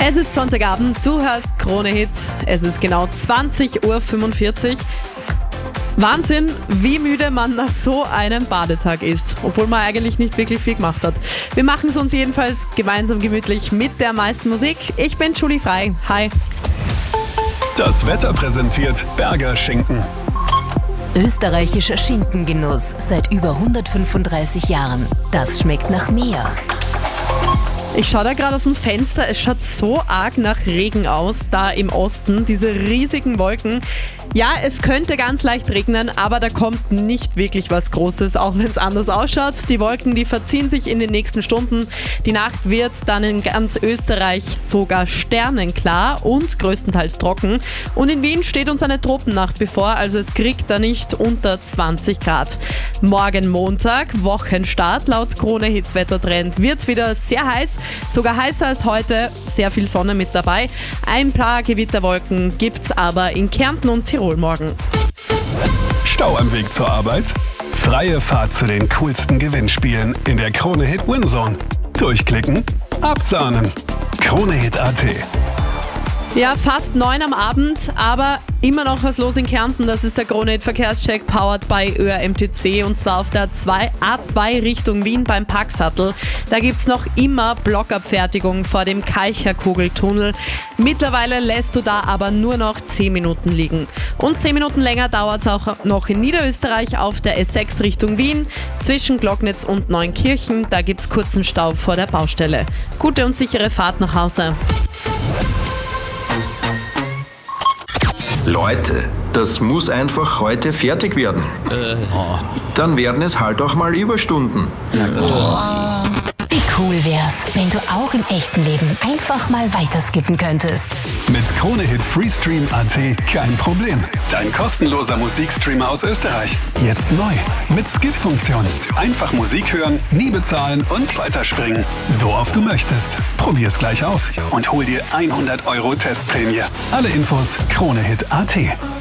Es ist Sonntagabend, du hörst Krone Hit. Es ist genau 20:45 Uhr. Wahnsinn, wie müde man nach so einem Badetag ist, obwohl man eigentlich nicht wirklich viel gemacht hat. Wir machen es uns jedenfalls gemeinsam gemütlich mit der meisten Musik. Ich bin Julie Frei. Hi. Das Wetter präsentiert Berger Schinken. Österreichischer Schinkengenuss seit über 135 Jahren. Das schmeckt nach mehr. Ich schaue da gerade aus dem Fenster, es schaut so arg nach Regen aus, da im Osten, diese riesigen Wolken. Ja, es könnte ganz leicht regnen, aber da kommt nicht wirklich was Großes, auch wenn es anders ausschaut. Die Wolken, die verziehen sich in den nächsten Stunden. Die Nacht wird dann in ganz Österreich sogar sternenklar und größtenteils trocken. Und in Wien steht uns eine Tropennacht bevor, also es kriegt da nicht unter 20 Grad. Morgen Montag, Wochenstart, laut Krone Hit Wettertrend wird es wieder sehr heiß. Sogar heißer als heute, sehr viel Sonne mit dabei. Ein paar Gewitterwolken gibt's aber in Kärnten und Tirol morgen. Stau am Weg zur Arbeit? Freie Fahrt zu den coolsten Gewinnspielen in der Krone Hit Winzone. Durchklicken, absahnen. KroneHit.at. Ja, fast 9 am Abend, aber immer noch was los in Kärnten. Das ist der Krone Hit Verkehrscheck powered by ÖRMTC und zwar auf der A2 Richtung Wien beim Paxhattel. Da gibt es noch immer Blockabfertigung vor dem Kalcherkugeltunnel. Mittlerweile lässt du da aber nur noch 10 Minuten liegen. Und 10 Minuten länger dauert es auch noch in Niederösterreich auf der S6 Richtung Wien zwischen Glocknitz und Neunkirchen. Da gibt es kurzen Stau vor der Baustelle. Gute und sichere Fahrt nach Hause. Leute, das muss einfach heute fertig werden. Dann werden es halt auch mal Überstunden. Wie cool wär's, wenn du auch im echten Leben einfach mal weiterskippen könntest. Mit KroneHit Freestream.at kein Problem. Dein kostenloser Musikstreamer aus Österreich. Jetzt neu. Mit Skip-Funktion. Einfach Musik hören, nie bezahlen und weiterspringen. So oft du möchtest. Probier's gleich aus und hol dir 100 € Testprämie. Alle Infos KroneHit.at.